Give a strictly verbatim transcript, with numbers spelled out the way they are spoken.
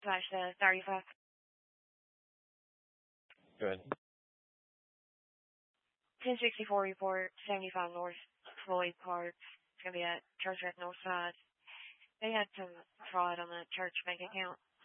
slash uh, thirty-five. Go ahead. ten sixty-four report, seventy-five North Floyd Park. It's going to be at Church at North Side. They had some fraud on the church bank account.